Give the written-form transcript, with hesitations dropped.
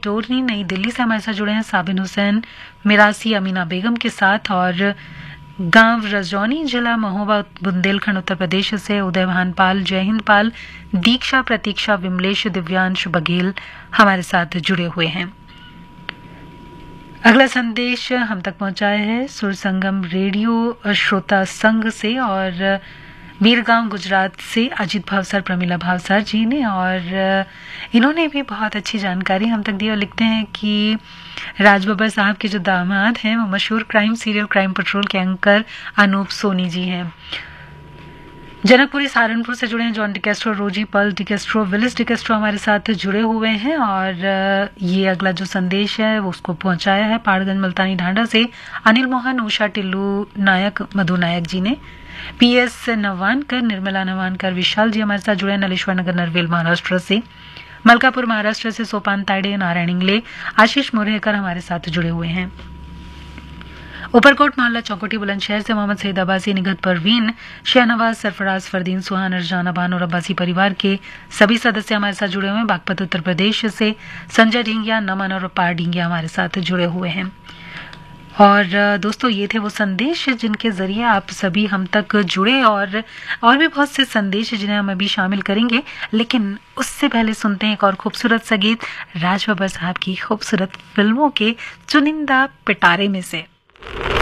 टोरनी नई दिल्ली से हमारे साथ जुड़े हैं साबिन हुसैन मिरासी अमीना बेगम के साथ, और गांव रजौनी जिला महोबा बुंदेलखंड उत्तर प्रदेश से उदय भानपाल, जय हिंद पाल, दीक्षा, प्रतीक्षा, विमलेश, दिव्यांश बघेल हमारे साथ जुड़े हुए हैं। अगला संदेश हम तक पहुंचाया है सुर संगम रेडियो श्रोता संघ से और मीरगांव गुजरात से अजीत भावसर, प्रमिला भावसर जी ने, और इन्होंने भी बहुत अच्छी जानकारी हम तक दी और लिखते हैं कि राज बब्बर साहब के जो दामाद हैं वो मशहूर क्राइम सीरियल क्राइम पेट्रोल के एंकर अनूप सोनी जी हैं। जनकपुरी सहारनपुर से जुड़े हैं जॉन डिकेस्ट्रो, रोजी पल डिकेस्ट्रो, विलिस डिकेस्ट्रो हमारे साथ जुड़े हुए हैं, और ये अगला जो संदेश है वो उसको पहुंचाया है पाड़गंज मुल्तानी ढांडा से अनिल मोहन, उषा टिल्लू नायक, मधु नायक जी ने। पीएस नवानकर, निर्मला नवानकर, विशाल जी हमारे साथ जुड़े हैं नलेश्वर नगर नरवेल महाराष्ट्र से। मलकापुर महाराष्ट्र से सोपान ताइडे, नारायण इंगले, आशीष मुरेहकर हमारे साथ जुड़े हुए हैं। ऊपरकोट मोहल्ला चौकोटी बुलंदशहर से मोहम्मद सईद अब्बासी, निगत परवीन, शहनवाज, सरफराज, फरदीन, सुहान, अर्जाना बान और अब्बासी परिवार के सभी सदस्य हमारे साथ जुड़े हुए हैं। बागपत उत्तर प्रदेश से संजय ढींगिया, नमन और पार ढींगिया हमारे साथ जुड़े हुए हैं। और दोस्तों, ये थे वो संदेश जिनके जरिए आप सभी हम तक जुड़े, और भी बहुत से संदेश जिन्हें हम अभी शामिल करेंगे, लेकिन उससे पहले सुनते हैं एक और खूबसूरत सा गीत राज बब्बर साहब की खूबसूरत फिल्मों के चुनिंदा पिटारे में से।